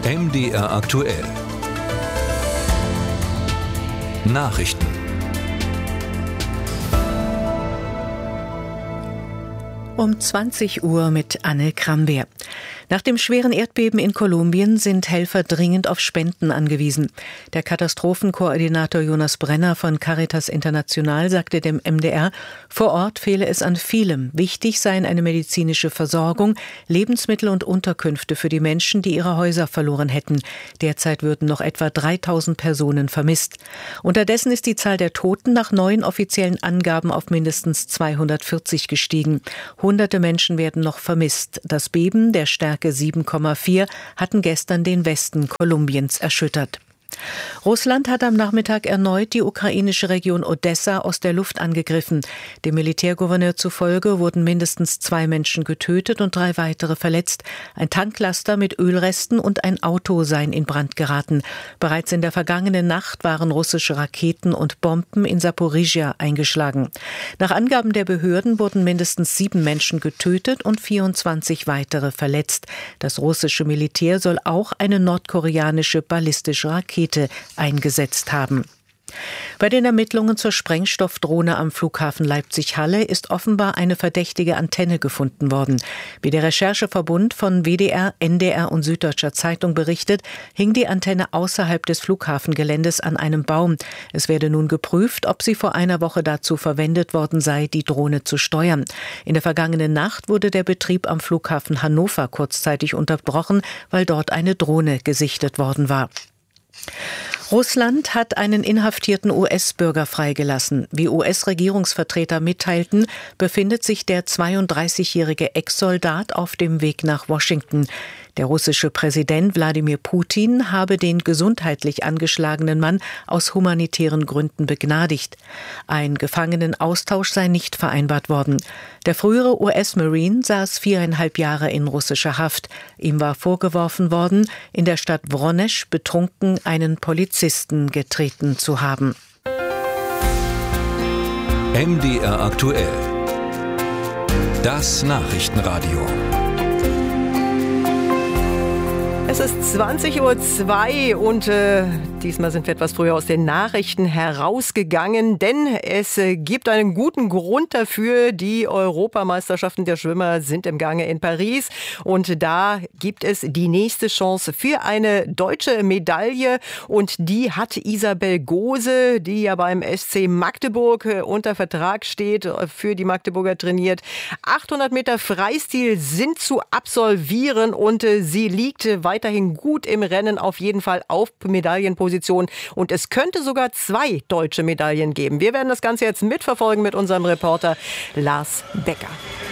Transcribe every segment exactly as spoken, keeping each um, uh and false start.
M D R aktuell. Nachrichten. Um zwanzig Uhr mit Anne Krambeer. Nach dem schweren Erdbeben in Kolumbien sind Helfer dringend auf Spenden angewiesen. Der Katastrophenkoordinator Jonas Brenner von Caritas International sagte dem M D R, vor Ort fehle es an vielem. Wichtig seien eine medizinische Versorgung, Lebensmittel und Unterkünfte für die Menschen, die ihre Häuser verloren hätten. Derzeit würden noch etwa dreitausend Personen vermisst. Unterdessen ist die Zahl der Toten nach neuen offiziellen Angaben auf mindestens zweihundertvierzig gestiegen. Hunderte Menschen werden noch vermisst. Das Beben der Stärke sieben Komma vier hatten gestern den Westen Kolumbiens erschüttert. Russland hat am Nachmittag erneut die ukrainische Region Odessa aus der Luft angegriffen. Dem Militärgouverneur zufolge wurden mindestens zwei Menschen getötet und drei weitere verletzt. Ein Tanklaster mit Ölresten und ein Auto seien in Brand geraten. Bereits in der vergangenen Nacht waren russische Raketen und Bomben in Saporizhia eingeschlagen. Nach Angaben der Behörden wurden mindestens sieben Menschen getötet und vierundzwanzig weitere verletzt. Das russische Militär soll auch eine nordkoreanische ballistische Rakete eingesetzt haben. Bei den Ermittlungen zur Sprengstoffdrohne am Flughafen Leipzig-Halle ist offenbar eine verdächtige Antenne gefunden worden. Wie der Rechercheverbund von W D R, N D R und Süddeutscher Zeitung berichtet, hing die Antenne außerhalb des Flughafengeländes an einem Baum. Es werde nun geprüft, ob sie vor einer Woche dazu verwendet worden sei, die Drohne zu steuern. In der vergangenen Nacht wurde der Betrieb am Flughafen Hannover kurzzeitig unterbrochen, weil dort eine Drohne gesichtet worden war. Russland hat einen inhaftierten U S-Bürger freigelassen. Wie U S-Regierungsvertreter mitteilten, befindet sich der zweiunddreißigjährige Ex-Soldat auf dem Weg nach Washington. Der russische Präsident Wladimir Putin habe den gesundheitlich angeschlagenen Mann aus humanitären Gründen begnadigt. Ein Gefangenenaustausch sei nicht vereinbart worden. Der frühere U S-Marine saß viereinhalb Jahre in russischer Haft. Ihm war vorgeworfen worden, in der Stadt Wronezh betrunken einen Polizisten getreten zu haben. M D R aktuell. Das Nachrichtenradio. Es ist zwanzig Uhr zwei und äh, diesmal sind wir etwas früher aus den Nachrichten herausgegangen, denn es äh, gibt einen guten Grund dafür. Die Europameisterschaften der Schwimmer sind im Gange in Paris und da gibt es die nächste Chance für eine deutsche Medaille und die hat Isabel Gose, die ja beim S C Magdeburg äh, unter Vertrag steht, äh, für die Magdeburger trainiert. achthundert Meter Freistil sind zu absolvieren und äh, sie liegt äh, weiterhin gut im Rennen, auf jeden Fall auf Medaillenposition. Und es könnte sogar zwei deutsche Medaillen geben. Wir werden das Ganze jetzt mitverfolgen mit unserem Reporter Lars Becker.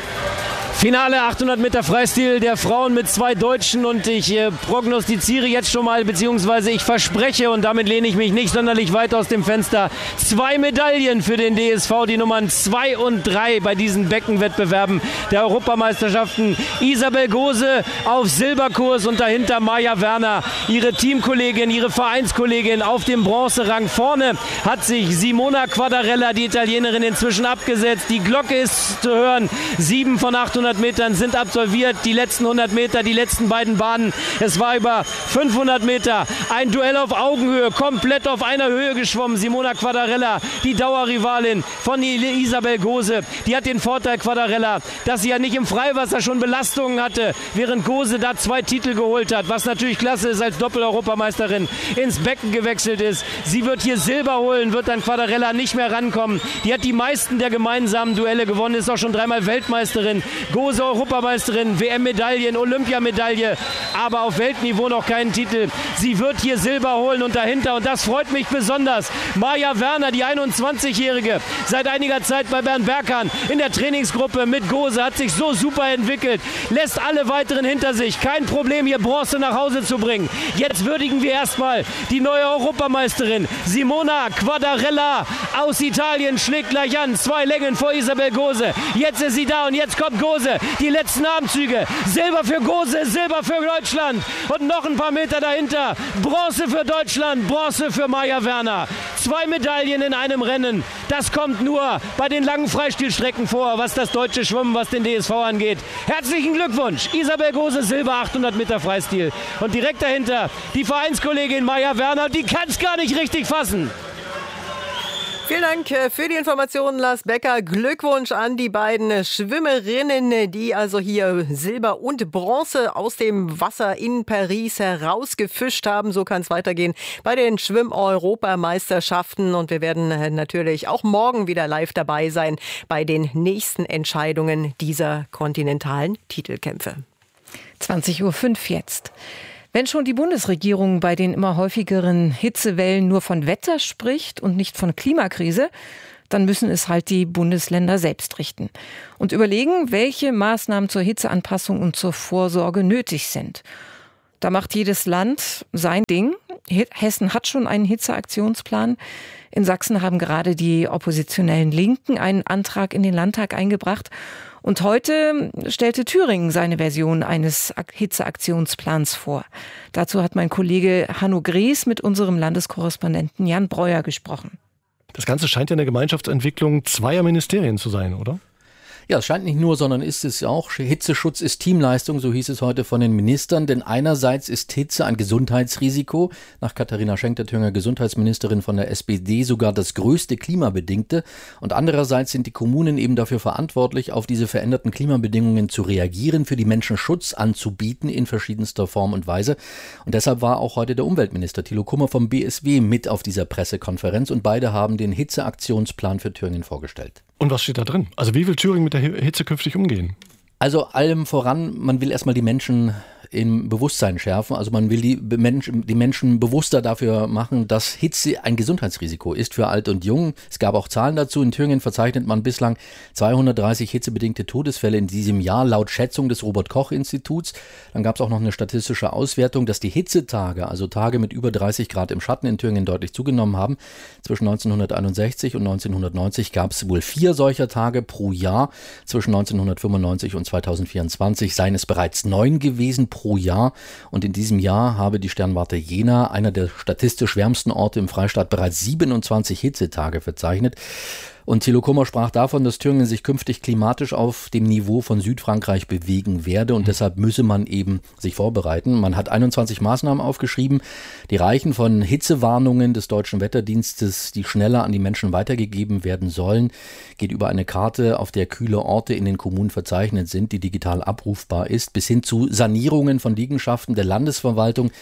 Finale achthundert Meter Freistil der Frauen mit zwei Deutschen und ich äh, prognostiziere jetzt schon mal, beziehungsweise ich verspreche und damit lehne ich mich nicht sonderlich weit aus dem Fenster, zwei Medaillen für den D S V, die Nummern zwei und drei bei diesen Beckenwettbewerben der Europameisterschaften. Isabel Gose auf Silberkurs und dahinter Maja Werner, ihre Teamkollegin, ihre Vereinskollegin auf dem Bronzerang. Vorne hat sich Simona Quadarella, die Italienerin, inzwischen abgesetzt. Die Glocke ist zu hören, sieben von achthundert Metern sind absolviert, die letzten hundert Meter, die letzten beiden Bahnen. Es war über fünfhundert Meter ein Duell auf Augenhöhe, komplett auf einer Höhe geschwommen. Simona Quadarella, die Dauerrivalin von Isabel Gose, die hat den Vorteil, Quadarella, dass sie ja nicht im Freiwasser schon Belastungen hatte, während Gose da zwei Titel geholt hat, was natürlich klasse ist, als Doppel-Europameisterin ins Becken gewechselt ist. Sie wird hier Silber holen, wird an Quadarella nicht mehr rankommen. Die hat die meisten der gemeinsamen Duelle gewonnen, ist auch schon dreimal Weltmeisterin. Gose Europameisterin, W M-Medaillen, Olympiamedaille, aber auf Weltniveau noch keinen Titel. Sie wird hier Silber holen und dahinter, und das freut mich besonders, Maja Werner, die einundzwanzigjährige, seit einiger Zeit bei Bernd Berghahn in der Trainingsgruppe mit Gose, hat sich so super entwickelt, lässt alle weiteren hinter sich. Kein Problem, hier Bronze nach Hause zu bringen. Jetzt würdigen wir erstmal die neue Europameisterin. Simona Quadarella aus Italien schlägt gleich an, zwei Längen vor Isabel Gose. Jetzt ist sie da und jetzt kommt Gose. Gose, die letzten Armzüge. Silber für Gose, Silber für Deutschland. Und noch ein paar Meter dahinter. Bronze für Deutschland, Bronze für Maja Werner. Zwei Medaillen in einem Rennen. Das kommt nur bei den langen Freistilstrecken vor, was das deutsche Schwimmen, was den D S V angeht. Herzlichen Glückwunsch. Isabel Gose, Silber, achthundert Meter Freistil. Und direkt dahinter die Vereinskollegin Maja Werner, die kann es gar nicht richtig fassen. Vielen Dank für die Informationen, Lars Becker. Glückwunsch an die beiden Schwimmerinnen, die also hier Silber und Bronze aus dem Wasser in Paris herausgefischt haben. So kann es weitergehen bei den Schwimm-Europameisterschaften. Und wir werden natürlich auch morgen wieder live dabei sein bei den nächsten Entscheidungen dieser kontinentalen Titelkämpfe. zwanzig Uhr fünf jetzt. Wenn schon die Bundesregierung bei den immer häufigeren Hitzewellen nur von Wetter spricht und nicht von Klimakrise, dann müssen es halt die Bundesländer selbst richten und überlegen, welche Maßnahmen zur Hitzeanpassung und zur Vorsorge nötig sind. Da macht jedes Land sein Ding. Hessen hat schon einen Hitzeaktionsplan. In Sachsen haben gerade die oppositionellen Linken einen Antrag in den Landtag eingebracht. Und heute stellte Thüringen seine Version eines Hitzeaktionsplans vor. Dazu hat mein Kollege Hanno Gries mit unserem Landeskorrespondenten Jan Breuer gesprochen. Das Ganze scheint ja eine Gemeinschaftsentwicklung zweier Ministerien zu sein, oder? Ja, es scheint nicht nur, sondern ist es auch. Hitzeschutz ist Teamleistung, so hieß es heute von den Ministern. Denn einerseits ist Hitze ein Gesundheitsrisiko. Nach Katharina Schenk, der Thüringer Gesundheitsministerin von der S P D, sogar das größte klimabedingte. Und andererseits sind die Kommunen eben dafür verantwortlich, auf diese veränderten Klimabedingungen zu reagieren, für die Menschen Schutz anzubieten in verschiedenster Form und Weise. Und deshalb war auch heute der Umweltminister Thilo Kummer vom B S W mit auf dieser Pressekonferenz. Und beide haben den Hitzeaktionsplan für Thüringen vorgestellt. Und was steht da drin? Also wie will Thüringen mit der Hitze künftig umgehen? Also allem voran, man will erstmal die Menschen im Bewusstsein schärfen. Also man will die Menschen, die Menschen bewusster dafür machen, dass Hitze ein Gesundheitsrisiko ist für Alt und Jung. Es gab auch Zahlen dazu. In Thüringen verzeichnet man bislang zweihundertdreißig hitzebedingte Todesfälle in diesem Jahr, laut Schätzung des Robert-Koch-Instituts. Dann gab es auch noch eine statistische Auswertung, dass die Hitzetage, also Tage mit über dreißig Grad im Schatten in Thüringen deutlich zugenommen haben. Zwischen neunzehnhunderteinundsechzig und neunzehnhundertneunzig gab es wohl vier solcher Tage pro Jahr. Zwischen neunzehnhundertfünfundneunzig und zweitausendvierundzwanzig seien es bereits neun gewesen pro Jahr. Und in diesem Jahr habe die Sternwarte Jena, einer der statistisch wärmsten Orte im Freistaat, bereits siebenundzwanzig Hitzetage verzeichnet. Und Thilo Kummer sprach davon, dass Thüringen sich künftig klimatisch auf dem Niveau von Südfrankreich bewegen werde und deshalb müsse man eben sich vorbereiten. Man hat einundzwanzig Maßnahmen aufgeschrieben, die reichen von Hitzewarnungen des Deutschen Wetterdienstes, die schneller an die Menschen weitergegeben werden sollen, geht über eine Karte, auf der kühle Orte in den Kommunen verzeichnet sind, die digital abrufbar ist, bis hin zu Sanierungen von Liegenschaften der Landesverwaltung,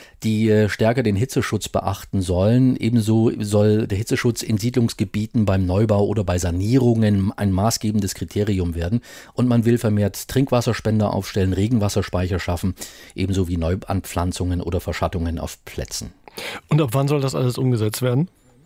die stärker den Hitzeschutz beachten sollen. Ebenso soll der Hitzeschutz in Siedlungsgebieten beim Neubau oder bei Sanierungen ein maßgebendes Kriterium werden. Und man will vermehrt Trinkwasserspender aufstellen, Regenwasserspeicher schaffen, ebenso wie Neuanpflanzungen oder Verschattungen auf Plätzen. Und ab wann soll das alles umgesetzt werden?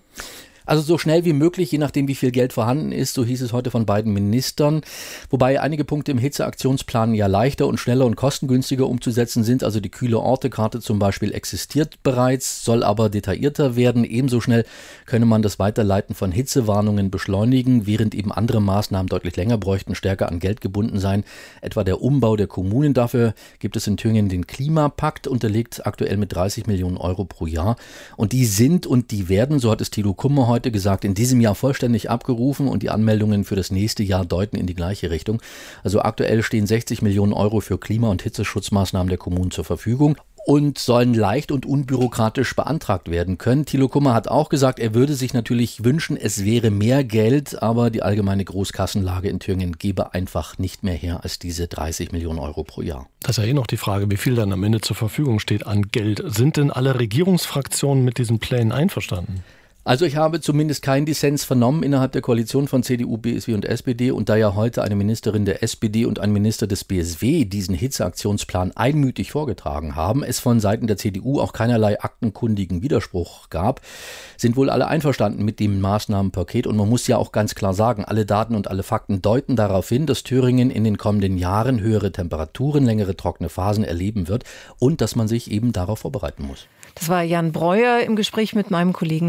Also so schnell wie möglich, je nachdem wie viel Geld vorhanden ist, so hieß es heute von beiden Ministern. Wobei einige Punkte im Hitzeaktionsplan ja leichter und schneller und kostengünstiger umzusetzen sind. Also die kühle Orte-Karte zum Beispiel existiert bereits, soll aber detaillierter werden. Ebenso schnell könne man das Weiterleiten von Hitzewarnungen beschleunigen, während eben andere Maßnahmen deutlich länger bräuchten, stärker an Geld gebunden sein. Etwa der Umbau der Kommunen. Dafür gibt es in Thüringen den Klimapakt, unterlegt aktuell mit dreißig Millionen Euro pro Jahr. Und die sind und die werden, so hat es Thilo Kummer heute gesagt, in diesem Jahr vollständig abgerufen und die Anmeldungen für das nächste Jahr deuten in die gleiche Richtung. Also aktuell stehen sechzig Millionen Euro für Klima- und Hitzeschutzmaßnahmen der Kommunen zur Verfügung und sollen leicht und unbürokratisch beantragt werden können. Thilo Kummer hat auch gesagt, er würde sich natürlich wünschen, es wäre mehr Geld, aber die allgemeine Großkassenlage in Thüringen gebe einfach nicht mehr her als diese dreißig Millionen Euro pro Jahr. Das ist ja eh noch die Frage, wie viel dann am Ende zur Verfügung steht an Geld. Sind denn alle Regierungsfraktionen mit diesen Plänen einverstanden? Also ich habe zumindest keinen Dissens vernommen innerhalb der Koalition von C D U, B S W und S P D. Und da ja heute eine Ministerin der S P D und ein Minister des B S W diesen Hitzeaktionsplan einmütig vorgetragen haben, es von Seiten der C D U auch keinerlei aktenkundigen Widerspruch gab, sind wohl alle einverstanden mit dem Maßnahmenpaket. Und man muss ja auch ganz klar sagen, alle Daten und alle Fakten deuten darauf hin, dass Thüringen in den kommenden Jahren höhere Temperaturen, längere trockene Phasen erleben wird und dass man sich eben darauf vorbereiten muss. Das war Jan Breuer im Gespräch mit meinem Kollegen Hanno Gries.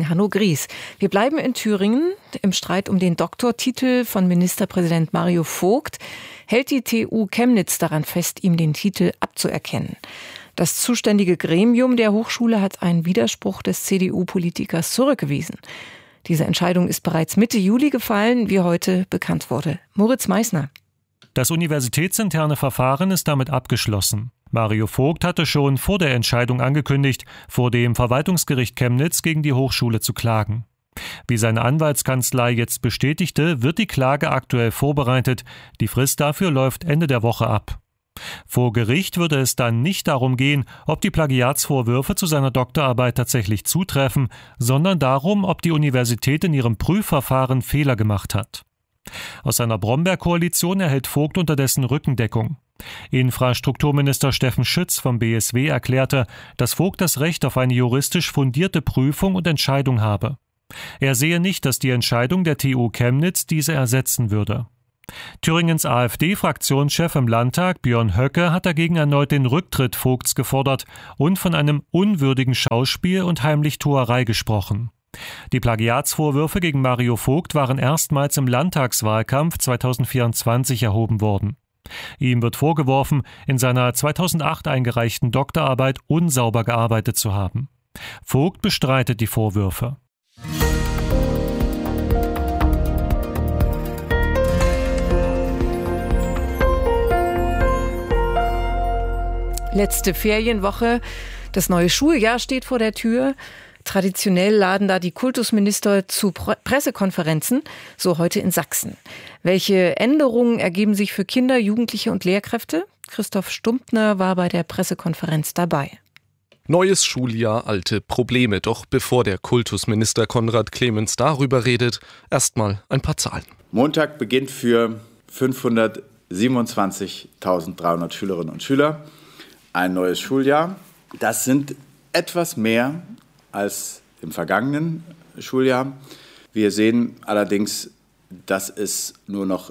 Gries. Wir bleiben in Thüringen. Im Streit um den Doktortitel von Ministerpräsident Mario Vogt hält die T U Chemnitz daran fest, ihm den Titel abzuerkennen. Das zuständige Gremium der Hochschule hat einen Widerspruch des C D U-Politikers zurückgewiesen. Diese Entscheidung ist bereits Mitte Juli gefallen, wie heute bekannt wurde. Moritz Meissner. Das universitätsinterne Verfahren ist damit abgeschlossen. Mario Vogt hatte schon vor der Entscheidung angekündigt, vor dem Verwaltungsgericht Chemnitz gegen die Hochschule zu klagen. Wie seine Anwaltskanzlei jetzt bestätigte, wird die Klage aktuell vorbereitet. Die Frist dafür läuft Ende der Woche ab. Vor Gericht würde es dann nicht darum gehen, ob die Plagiatsvorwürfe zu seiner Doktorarbeit tatsächlich zutreffen, sondern darum, ob die Universität in ihrem Prüfverfahren Fehler gemacht hat. Aus seiner Bromberg-Koalition erhält Vogt unterdessen Rückendeckung. Infrastrukturminister Steffen Schütz vom B S W erklärte, dass Vogt das Recht auf eine juristisch fundierte Prüfung und Entscheidung habe. Er sehe nicht, dass die Entscheidung der T U Chemnitz diese ersetzen würde. Thüringens AfD-Fraktionschef im Landtag, Björn Höcke, hat dagegen erneut den Rücktritt Vogts gefordert und von einem unwürdigen Schauspiel und Heimlichtuerei gesprochen. Die Plagiatsvorwürfe gegen Mario Vogt waren erstmals im Landtagswahlkampf zweitausendvierundzwanzig erhoben worden. Ihm wird vorgeworfen, in seiner zweitausendacht eingereichten Doktorarbeit unsauber gearbeitet zu haben. Vogt bestreitet die Vorwürfe. Letzte Ferienwoche, das neue Schuljahr steht vor der Tür. Traditionell laden da die Kultusminister zu Pressekonferenzen, so heute in Sachsen. Welche Änderungen ergeben sich für Kinder, Jugendliche und Lehrkräfte? Christoph Stumptner war bei der Pressekonferenz dabei. Neues Schuljahr, alte Probleme. Doch bevor der Kultusminister Konrad Clemens darüber redet, erstmal ein paar Zahlen. Montag beginnt für fünfhundertsiebenundzwanzigtausenddreihundert Schülerinnen und Schüler ein neues Schuljahr. Das sind etwas mehr als im vergangenen Schuljahr. Wir sehen allerdings, dass es nur noch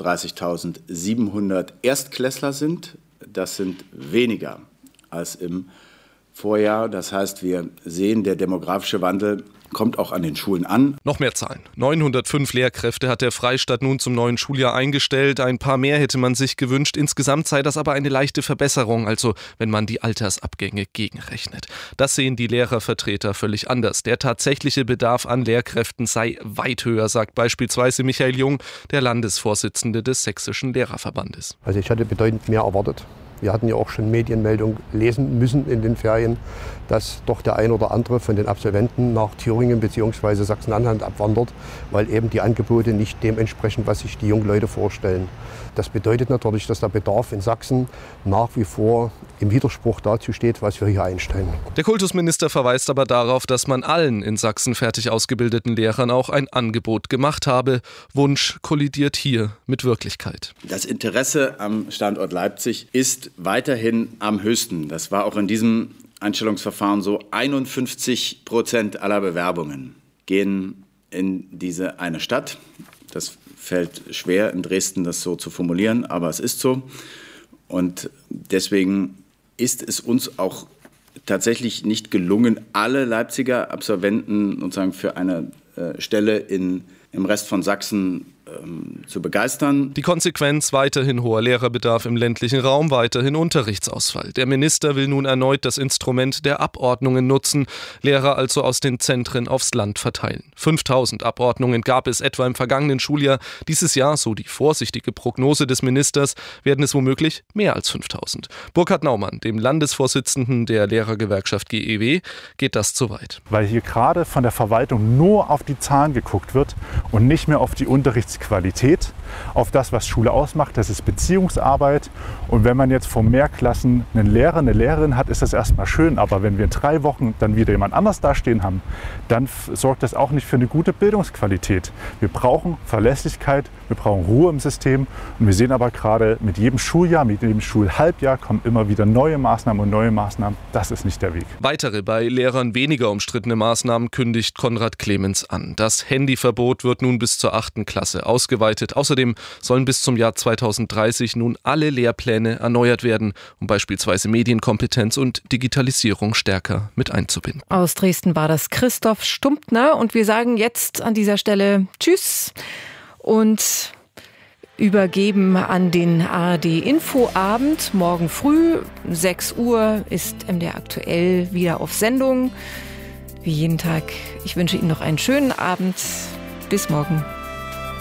siebenunddreißigtausendsiebenhundert Erstklässler sind. Das sind weniger als im Vorjahr. Das heißt, wir sehen, der demografische Wandel kommt auch an den Schulen an. Noch mehr Zahlen. neunhundertfünf Lehrkräfte hat der Freistaat nun zum neuen Schuljahr eingestellt. Ein paar mehr hätte man sich gewünscht. Insgesamt sei das aber eine leichte Verbesserung, also wenn man die Altersabgänge gegenrechnet. Das sehen die Lehrervertreter völlig anders. Der tatsächliche Bedarf an Lehrkräften sei weit höher, sagt beispielsweise Michael Jung, der Landesvorsitzende des Sächsischen Lehrerverbandes. Also ich hatte bedeutend mehr erwartet. Wir hatten ja auch schon Medienmeldungen lesen müssen in den Ferien, dass doch der ein oder andere von den Absolventen nach Thüringen bzw. Sachsen-Anhalt abwandert, weil eben die Angebote nicht dem entsprechen, was sich die jungen Leute vorstellen. Das bedeutet natürlich, dass der Bedarf in Sachsen nach wie vor im Widerspruch dazu steht, was wir hier einstellen. Der Kultusminister verweist aber darauf, dass man allen in Sachsen fertig ausgebildeten Lehrern auch ein Angebot gemacht habe. Wunsch kollidiert hier mit Wirklichkeit. Das Interesse am Standort Leipzig ist weiterhin am höchsten. Das war auch in diesem Einstellungsverfahren so. einundfünfzig Prozent aller Bewerbungen gehen in diese eine Stadt. Das fällt schwer, in Dresden das so zu formulieren, aber es ist so. Und deswegen ist es uns auch tatsächlich nicht gelungen, alle Leipziger Absolventen sozusagen für eine äh, Stelle in, im Rest von Sachsen ähm, zu begeistern. Die Konsequenz: weiterhin hoher Lehrerbedarf im ländlichen Raum, weiterhin Unterrichtsausfall. Der Minister will nun erneut das Instrument der Abordnungen nutzen, Lehrer also aus den Zentren aufs Land verteilen. fünftausend Abordnungen gab es etwa im vergangenen Schuljahr. Dieses Jahr, so die vorsichtige Prognose des Ministers, werden es womöglich mehr als fünftausend. Burkhard Naumann, dem Landesvorsitzenden der Lehrergewerkschaft G E W, geht das zu weit. Weil hier gerade von der Verwaltung nur auf die Zahlen geguckt wird und nicht mehr auf die Unterrichtsqualität, auf das, was Schule ausmacht. Das ist Beziehungsarbeit. Und wenn man jetzt vor mehr Klassen einen Lehrer, eine Lehrerin hat, ist das erstmal schön. Aber wenn wir in drei Wochen dann wieder jemand anders dastehen haben, dann f- sorgt das auch nicht für eine gute Bildungsqualität. Wir brauchen Verlässlichkeit, wir brauchen Ruhe im System. Und wir sehen aber gerade mit jedem Schuljahr, mit jedem Schulhalbjahr kommen immer wieder neue Maßnahmen und neue Maßnahmen. Das ist nicht der Weg. Weitere, bei Lehrern weniger umstrittene Maßnahmen kündigt Konrad Clemens an. Das Handyverbot wird nun bis zur achten Klasse ausgeweitet. Außerdem sollen bis zum Jahr zweitausenddreißig nun alle Lehrpläne erneuert werden, um beispielsweise Medienkompetenz und Digitalisierung stärker mit einzubinden. Aus Dresden war das Christoph Stumptner und wir sagen jetzt an dieser Stelle Tschüss und übergeben an den A R D-Infoabend. Morgen früh, sechs Uhr, ist M D R aktuell wieder auf Sendung. Wie jeden Tag. Ich wünsche Ihnen noch einen schönen Abend. Bis morgen.